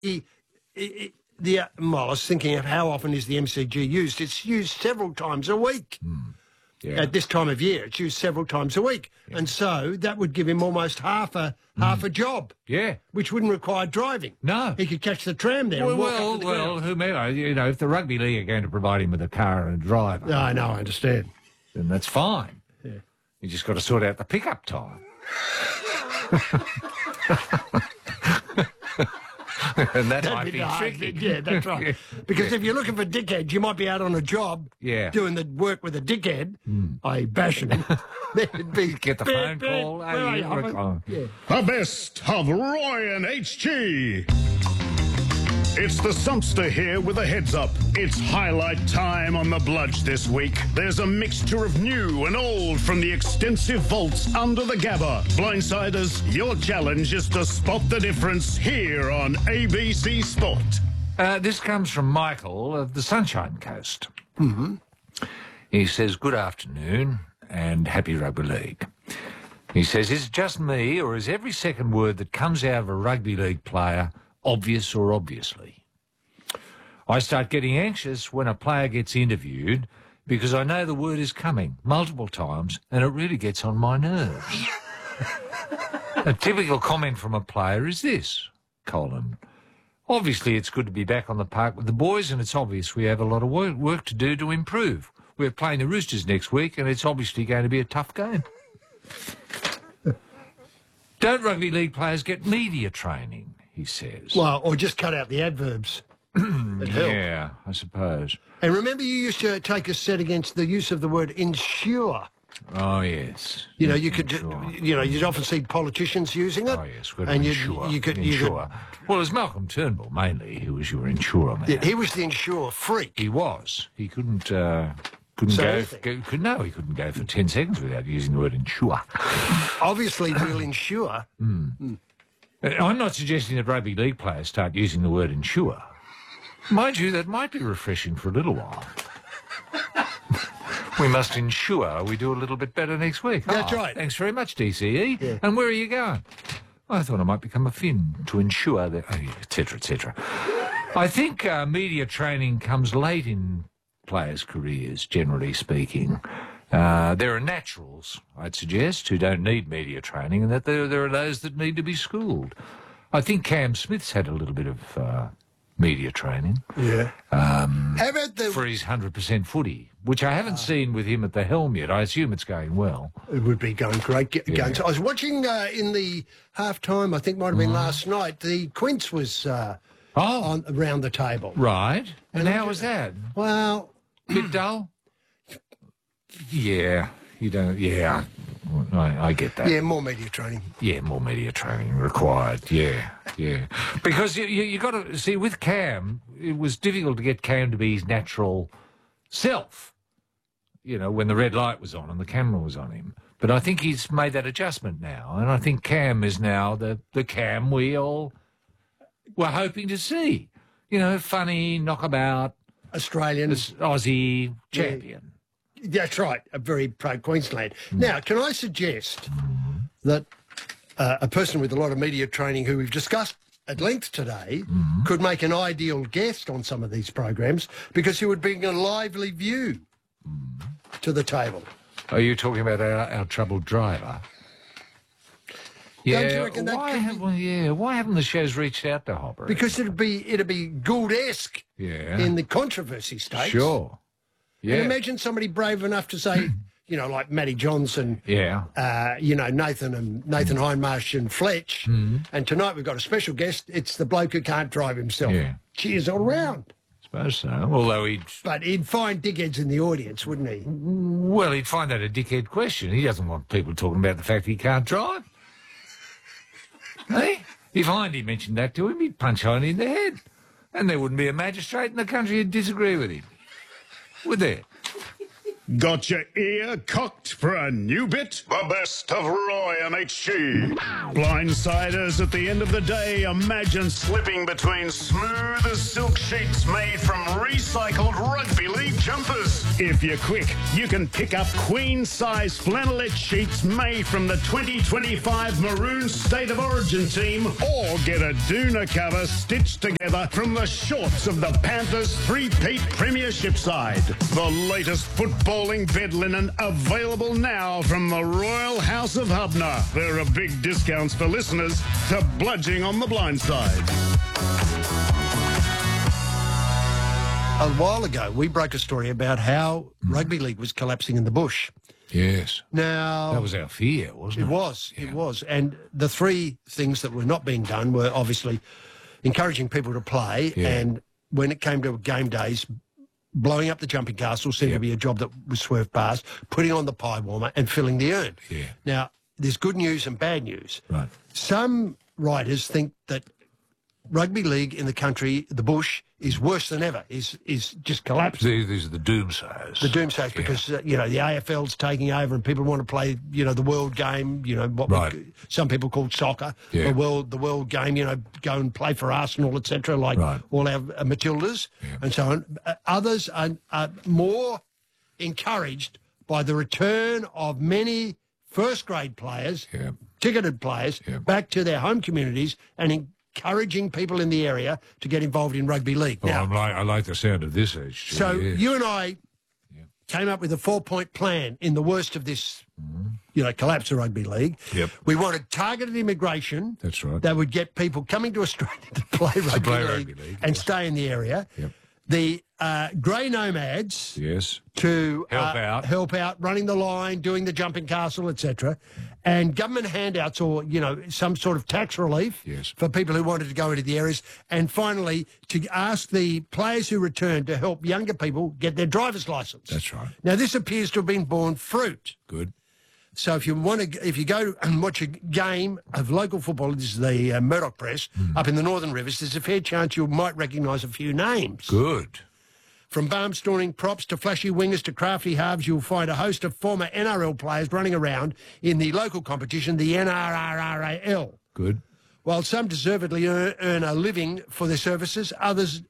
Well, I was thinking of how often is the MCG used. It's used several times a week. Yeah. At this time of year, it's used several times a week. Yeah. And so that would give him almost half a job. Yeah. Which wouldn't require driving. No. He could catch the tram there and walk up to the ground. Whomever, if the rugby league are going to provide him with a car and a driver. No, I know, I understand. Then that's fine. Yeah. You just got to sort out the pickup time. And that might be tricky. Yeah, that's right. Because if you're looking for dickheads, you might be out on a job doing the work with a dickhead, i.e. bashing him. Get the phone call. The best of Roy and HG. It's the Sumpster here with a heads up. It's highlight time on the Bludge this week. There's a mixture of new and old from the extensive vaults under the Gabba. Blindsiders, your challenge is to spot the difference here on ABC Sport. This comes from Michael of the Sunshine Coast. He says, good afternoon and happy rugby league. He says, is it just me or is every second word that comes out of a rugby league player obvious or obviously? I start getting anxious when a player gets interviewed because I know the word is coming multiple times and it really gets on my nerves. A typical comment from a player is this, : obviously it's good to be back on the park with the boys and it's obvious we have a lot of work to do to improve. We're playing the Roosters next week and it's obviously going to be a tough game. Don't rugby league players get media training? He says. Well, or just cut out the adverbs. Yeah, I suppose. And remember you used to take a set against the use of the word ensure. Oh, yes. You know, you'd often see politicians using it. Oh, yes, and ensure. Well, it was Malcolm Turnbull, mainly, who was your insurer man. Yeah, he was the insurer freak. He was. He couldn't go for 10 seconds without using the word insure. Obviously, we'll insure. I'm not suggesting that rugby league players start using the word insure. Mind you, that might be refreshing for a little while. We must ensure we do a little bit better next week. That's right. Thanks very much, DCE. Yeah. And where are you going? I thought I might become a Finn to ensure that, etc., etc. I think media training comes late in players' careers, generally speaking. There are naturals, I'd suggest, who don't need media training, and that there are those that need to be schooled. I think Cam Smith's had a little bit of media training. Yeah. How about for his 100% footy, which I haven't seen with him at the helm yet. I assume it's going well. It would be going great. I was watching in the half-time, I think might have been last night, the Quince was around the table. Right. And how was that? Well... Bit dull? Yeah. You don't... Yeah. I get that. Yeah, more media training. Yeah, more media training required. Yeah. Because you got to see, with Cam, it was difficult to get Cam to be his natural self. You know, when the red light was on and the camera was on him. But I think he's made that adjustment now, and I think Cam is now the Cam we all were hoping to see. You know, funny, knockabout, Australian, Aussie champion. That's right, a very proud Queensland. Now, can I suggest that a person with a lot of media training who we've discussed at length today could make an ideal guest on some of these programs because he would bring a lively view to the table. Are you talking about our troubled driver? Yeah. Don't you reckon why haven't the shows reached out to Hopper? Because it'd be Gould-esque in the controversy stakes. Sure. Yeah. And imagine somebody brave enough to say, you know, like Matty Johnson, Nathan Hindmarsh and Fletch. And tonight we've got a special guest. It's the bloke who can't drive himself. Yeah. Cheers all round. Suppose so. Although he'd find dickheads in the audience, wouldn't he? Well, he'd find that a dickhead question. He doesn't want people talking about the fact he can't drive. Hey? If Hindy mentioned that to him, he'd punch Hindy in the head. And there wouldn't be a magistrate in the country who'd disagree with him. Would there? Got your ear cocked for a new bit? The best of Roy and HG. Blindsiders, at the end of the day, imagine slipping between smooth as silk sheets made from recycled rugby league jumpers. If you're quick, you can pick up queen-size flannelette sheets made from the 2025 Maroon State of Origin team, or get a doona cover stitched together from the shorts of the Panthers three-peat premiership side. The latest footballing bed linen available now from the Royal House of Hubner. There are big discounts for listeners to Bludging on the Blind Side. A while ago, we broke a story about how rugby league was collapsing in the bush. Yes. Now, That was our fear, wasn't it? It was. And the three things that were not being done were obviously encouraging people to play, and when it came to game days, blowing up the jumping castle seemed to be a job that was swerved past, putting on the pie warmer and filling the urn. Yeah. Now, there's good news and bad news. Right. Some writers think that rugby league in the country, the bush, is worse than ever, is just collapsing. These are the doomsayers. The doomsayers, because, the AFL's taking over and people want to play, the world game, what some people call soccer, the world game, go and play for Arsenal, etc., like all our Matildas and so on. Others are more encouraged by the return of many first-grade players, ticketed players, back to their home communities and encouraging people in the area to get involved in rugby league. Now, I like the sound of this, HG. So you and I came up with a 4-point plan in the worst of this, collapse of rugby league. Yep. We wanted targeted immigration. That's right. That would get people coming to Australia to play rugby league and stay in the area. Yep. The grey nomads to help out, running the line, doing the jumping castle, etc., and government handouts or some sort of tax relief for people who wanted to go into the areas, and finally to ask the players who returned to help younger people get their driver's licence. That's right. Now this appears to have been borne fruit. Good. So if you go and watch a game of local football, this is the Murdoch Press up in the Northern Rivers, there's a fair chance you might recognise a few names. Good. From barnstorming props to flashy wingers to crafty halves, you'll find a host of former NRL players running around in the local competition, the NRRRAL. Good. While some deservedly earn a living for their services, others,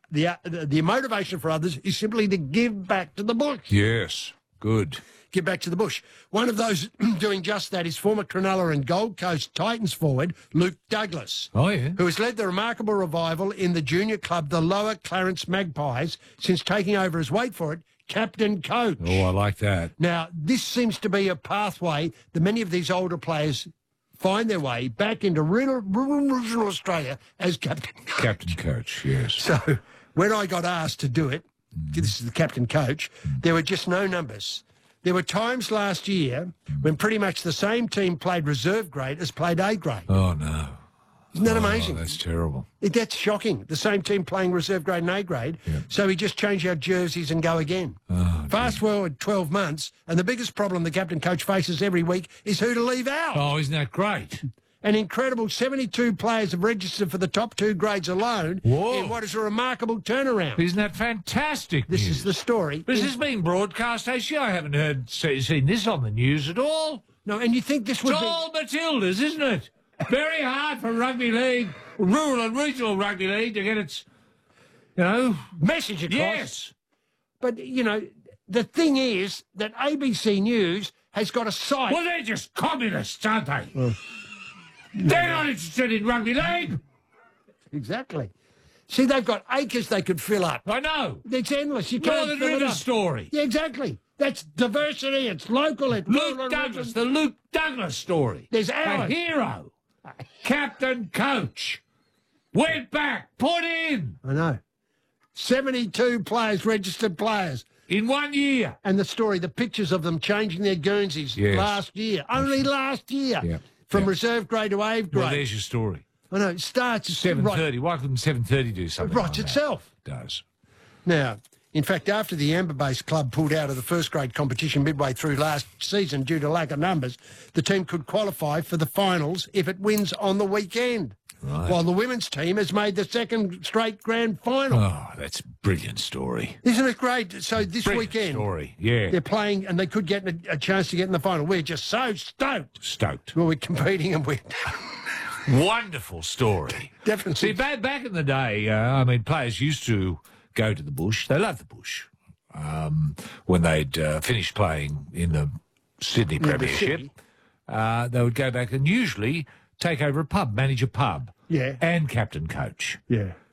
the motivation for others is simply to give back to the bush. Yes. Good. Give back to the bush. One of those doing just that is former Cronulla and Gold Coast Titans forward Luke Douglas. Oh, yeah. Who has led the remarkable revival in the junior club, the Lower Clarence Magpies, since taking over as, wait for it, captain coach. Oh, I like that. Now, this seems to be a pathway that many of these older players find their way back into regional Australia as captain coach. Captain coach, yes. So when I got asked to do it, this is the captain coach, there were just no numbers. There were times last year when pretty much the same team played reserve grade as played A grade. Oh, no. Isn't that amazing? That's terrible. That's shocking. The same team playing reserve grade and A grade. Yep. So we just change our jerseys and go again. Oh, Fast forward 12 months, and the biggest problem the captain coach faces every week is who to leave out. Oh, isn't that great? An incredible 72 players have registered for the top 2 grades alone in what is a remarkable turnaround. Isn't that fantastic This news? is the story. But is this being broadcast, HG? I haven't seen this on the news at all. No, and you think this would It's all Matildas, isn't it? Very hard for rugby league, rural and regional rugby league, to get its, message across. Yes. But, the thing is that ABC News has got a site. Well, they're just communists, aren't they? They're not interested in rugby league. Exactly. See, they've got acres they could fill up. I know. It's endless. You can't Northern fill it Rivers up. story. Yeah, exactly. That's diversity. It's local. It's Luke Douglas, the Luke Douglas story. There's a ours. hero. Captain coach. Went back. Put in. I know. 72 players, registered players. In 1 year. And the story, the pictures of them changing their Guernseys last year. Only last year. Yeah. From reserve grade to A grade. Well, there's your story. I know. It starts at 7:30. Why couldn't 7:30 do something It writes like itself. That? It does. Now, In fact, after the Amber-based club pulled out of the first-grade competition midway through last season due to lack of numbers, the team could qualify for the finals if it wins on the weekend. Right. While the women's team has made the second straight grand final. Oh, that's a brilliant story. Isn't it great? So this Brilliant weekend, story, yeah. they're playing and they could get a chance to get in the final. We're just so stoked. Stoked. Well, we're competing and we're... Wonderful story. Definitely. See, back in the day, players used to go to the bush. They loved the bush. When they'd finished playing in the Sydney Premiership, they would go back and usually take over a pub, manage a pub. Yeah. And captain coach. Yeah.